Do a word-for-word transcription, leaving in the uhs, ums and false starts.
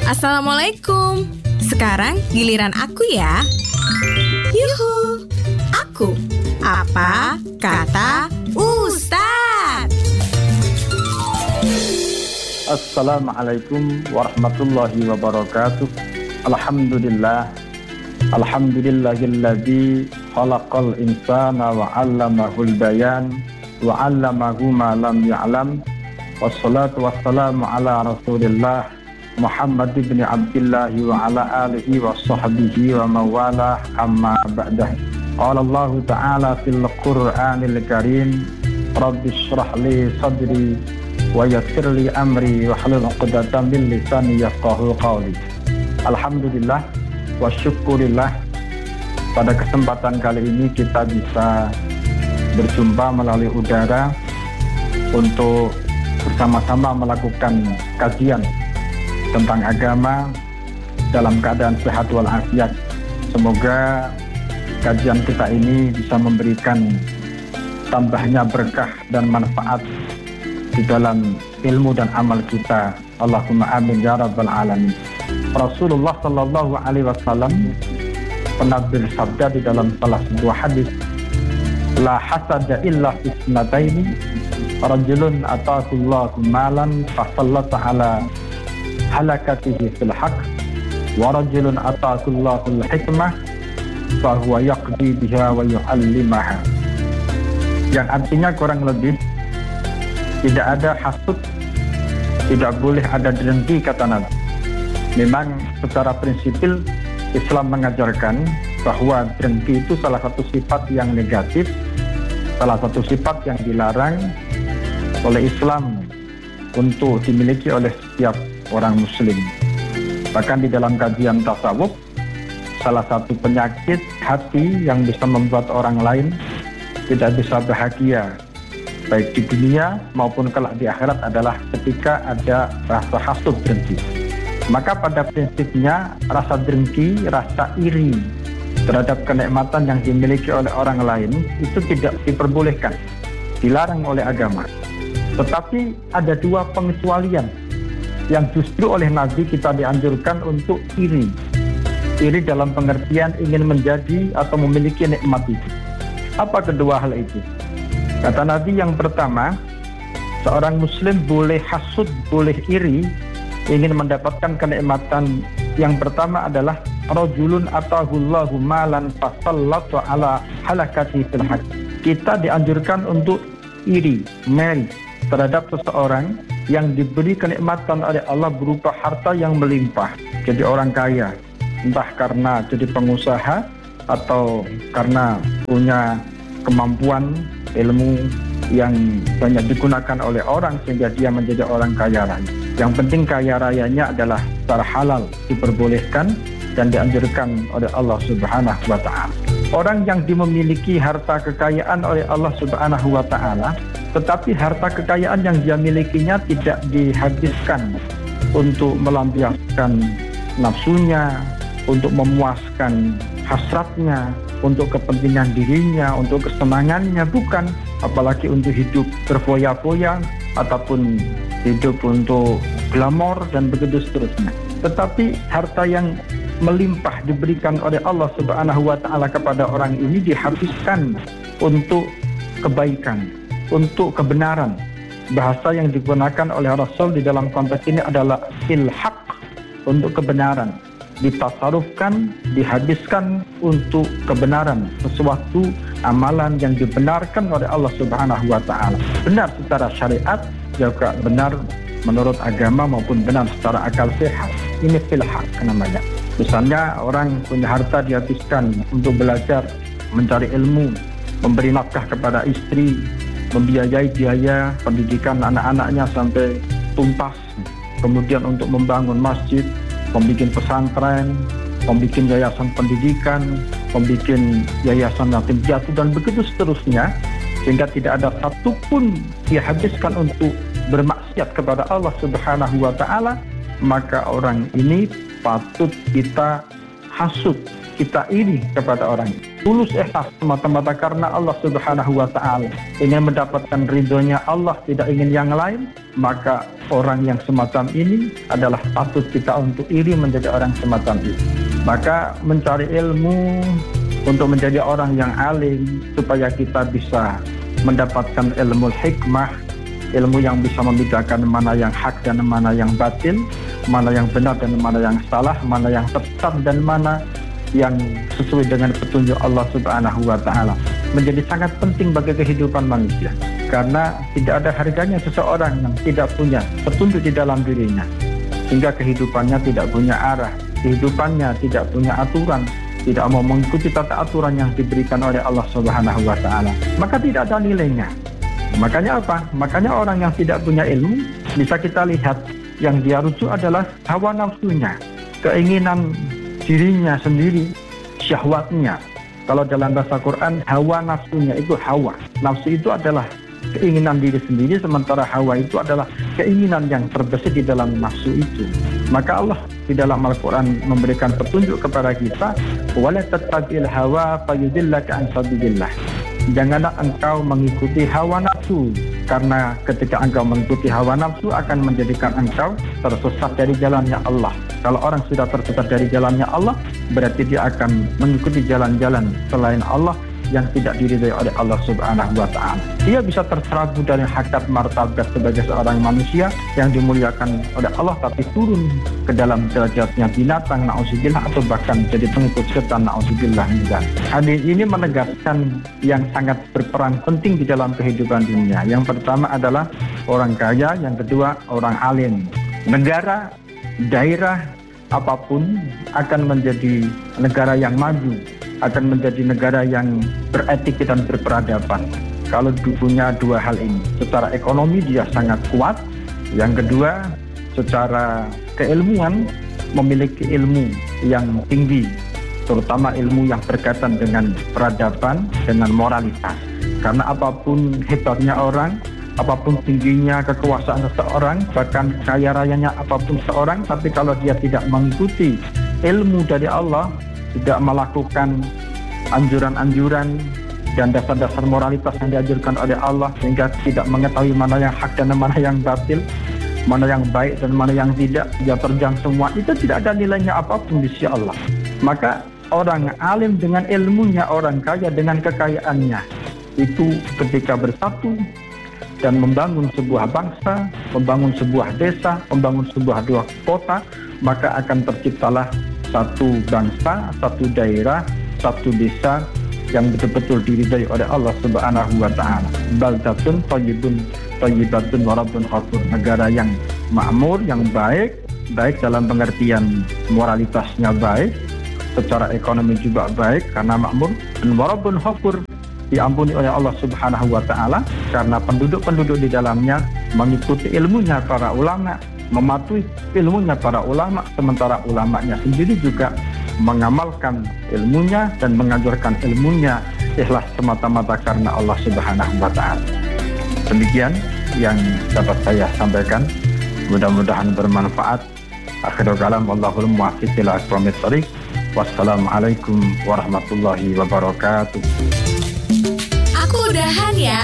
Assalamualaikum. Sekarang giliran aku ya. Yuhu. Aku. Apa kata Ustadz? Assalamualaikum warahmatullahi wabarakatuh. Alhamdulillah. Alhamdulillahilladzi khalaqal insana wa 'allamahul bayan wa 'allamahu ma lam ya'lam. Wassalatu wassalamu ala Rasulillah Muhammad ibn Abdullah wa ala alihi wa sahbihi wa mawalah, amma ba'dah. Qala Allah ta'ala fil Qur'anil Karim, Rabbi shrah li sadri wa yassir li amri wa hlul 'uqdatam min lisani yafqahu qawli. Alhamdulillah wa syukurillah, pada kesempatan kali ini kita bisa berjumpa melalui udara untuk bersama-sama melakukan kajian tentang agama dalam keadaan sehat walafiat. Semoga kajian kita ini bisa memberikan tambahnya berkah dan manfaat di dalam ilmu dan amal kita. Allahumma amin ya rabbal alamin. Rasulullah sallallahu alaihi wasallam pernah bersabda di dalam salah sebuah hadis, la hasada illa fisnataini, rajulun ataakullahu malan fasallata ala halakatihi fil haqq, wa rajulun ataakullahu al-hikmah fahuwa yaqdi biha wa yu'allimaha. Yang artinya kurang lebih, tidak ada hasud, tidak boleh ada dengki, kata Nabi. Memang secara prinsipil Islam mengajarkan bahwa dengki itu salah satu sifat yang negatif, salah satu sifat yang dilarang oleh Islam untuk dimiliki oleh setiap orang muslim. Bahkan di dalam kajian tasawuf, salah satu penyakit hati yang bisa membuat orang lain tidak bisa bahagia baik di dunia maupun kelak di akhirat adalah ketika ada rasa hasud, dengki. Maka pada prinsipnya rasa dengki, rasa iri terhadap kenikmatan yang dimiliki oleh orang lain itu tidak diperbolehkan, dilarang oleh agama. Tetapi ada dua pengecualian yang justru oleh Nabi kita dianjurkan untuk iri. Iri dalam pengertian ingin menjadi atau memiliki nikmat itu. Apa kedua hal itu? Kata Nabi, yang pertama, seorang muslim boleh hasud, boleh iri, ingin mendapatkan kenikmatan. Yang pertama adalah rajulun atahullahu malan fasallatu ala halakati fil haqq. Kita dianjurkan untuk iri, meri terhadap seseorang yang diberi kenikmatan oleh Allah berupa harta yang melimpah, jadi orang kaya, entah karena jadi pengusaha atau karena punya kemampuan ilmu yang banyak digunakan oleh orang sehingga dia menjadi orang kaya raya. Yang penting kaya rayanya adalah secara halal, diperbolehkan dan dianjurkan oleh Allah Subhanahu wa ta'ala. Orang yang dimiliki harta kekayaan oleh Allah Subhanahu wa ta'ala, tetapi harta kekayaan yang dia milikinya tidak dihabiskan untuk melampiaskan nafsunya, untuk memuaskan hasratnya, untuk kepentingan dirinya, untuk kesenangannya, bukan. Apalagi untuk hidup berfoya-foya ataupun hidup untuk glamor dan begitu seterusnya. Tetapi harta yang melimpah diberikan oleh Allah Subhanahu wa ta'ala kepada orang ini dihabiskan untuk kebaikan, untuk kebenaran. Bahasa yang digunakan oleh Rasul di dalam konteks ini adalah ilhaq, untuk kebenaran. Ditasarufkan, dihabiskan untuk kebenaran, sesuatu amalan yang dibenarkan oleh Allah Subhanahu wa ta'ala. Benar secara syariat, juga benar menurut agama maupun benar secara akal sehat. Ini ilhaq namanya. Misalnya orang punya harta dihabiskan untuk belajar, mencari ilmu, memberi nafkah kepada istri, membiayai biaya pendidikan anak-anaknya sampai tuntas, kemudian untuk membangun masjid, membuat pesantren, membuat yayasan pendidikan, membuat yayasan yatim piatu dan begitu seterusnya, sehingga tidak ada satupun dihabiskan untuk bermaksiat kepada Allah Subhanahu wa ta'ala, maka orang ini patut kita hasud, kita iri kepada orang ini. tulus ikhlas semata-mata karena Allah Subhanahu wa ta'ala, ingin mendapatkan ridhonya Allah, tidak ingin yang lain, maka orang yang semacam ini adalah patut kita untuk iri menjadi orang semacam ini. Maka mencari ilmu untuk menjadi orang yang alim supaya kita bisa mendapatkan ilmu hikmah, ilmu yang bisa membedakan mana yang hak dan mana yang batil, mana yang benar dan mana yang salah, mana yang tepat dan mana yang sesuai dengan petunjuk Allah Subhanahu wa ta'ala, menjadi sangat penting bagi kehidupan manusia. Karena tidak ada harganya seseorang yang tidak punya petunjuk di dalam dirinya, sehingga kehidupannya tidak punya arah, kehidupannya tidak punya aturan, tidak mau mengikuti tata aturan yang diberikan oleh Allah Subhanahu wa ta'ala, maka tidak ada nilainya. Makanya apa? Makanya orang yang tidak punya ilmu, bisa kita lihat yang dia rujuk adalah hawa nafsunya, keinginan dirinya sendiri, syahwatnya. Kalau dalam bahasa Quran, hawa nafsunya itu hawa. Nafsu itu adalah keinginan diri sendiri, sementara hawa itu adalah keinginan yang terbesit di dalam nafsu itu. Maka Allah di dalam Al-Quran memberikan petunjuk kepada kita, wala tattabi'il hawa fayudillaka an sabilillah. Janganlah engkau mengikuti hawa nafsu, karena ketika engkau mengikuti hawa nafsu akan menjadikan engkau tersesat dari jalannya Allah. Kalau orang sudah tersesat dari jalannya Allah, berarti dia akan mengikuti jalan-jalan selain Allah yang tidak diridhai oleh Allah Subhanahu wa ta'ala. Dia bisa terserabu dari hakikat martabat sebagai seorang manusia yang dimuliakan oleh Allah, tapi turun ke dalam derajatnya binatang, na'udzubillah, atau bahkan jadi pengikut setan, na'udzubillah. Hadis ini menegaskan yang sangat berperan penting di dalam kehidupan dunia. Yang pertama adalah orang kaya, yang kedua orang alim. Negara, daerah, apapun akan menjadi negara yang maju, akan menjadi negara yang beretika dan berperadaban kalau punya dua hal ini. Secara ekonomi dia sangat kuat, yang kedua secara keilmuan memiliki ilmu yang tinggi, terutama ilmu yang berkaitan dengan peradaban, dengan moralitas. Karena apapun hebatnya orang, apapun tingginya kekuasaan seseorang, bahkan kaya rayanya apapun seseorang, tapi kalau dia tidak mengikuti ilmu dari Allah, tidak melakukan anjuran-anjuran dan dasar-dasar moralitas yang dianjurkan oleh Allah, sehingga tidak mengetahui mana yang hak dan mana yang batil, mana yang baik dan mana yang tidak, dia terjang semua, itu tidak ada nilainya apapun di sisi Allah. Maka orang alim dengan ilmunya, orang kaya dengan kekayaannya, itu ketika bersatu dan membangun sebuah bangsa, membangun sebuah desa, membangun sebuah dua kota, maka akan terciptalah satu bangsa, satu daerah, satu desa yang betul-betul diridhai oleh Allah Subhanahu wa ta'ala. Baldatun thayyibun thayyibatun wa rabbun ghafur. Negara yang makmur, yang baik, baik dalam pengertian moralitasnya baik, secara ekonomi juga baik karena makmur, dan wa rabbun ghafur, diampuni oleh Allah Subhanahu wa ta'ala karena penduduk-penduduk di dalamnya mengikuti ilmunya para ulama, mematuhi ilmunya para ulama, sementara ulamanya sendiri juga mengamalkan ilmunya dan mengajarkan ilmunya ikhlas semata-mata karena Allah Subhanahu wa ta'ala. Demikian yang dapat saya sampaikan, mudah-mudahan bermanfaat. Akhirul kalam, wallahul muwaffiq ila aqwamit thoriq. Wassalamualaikum warahmatullahi wabarakatuh. Aku udahan ya.